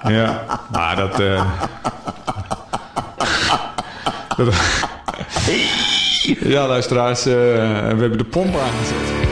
Ja, maar dat... Ja, luisteraars, we hebben de pomp aangezet.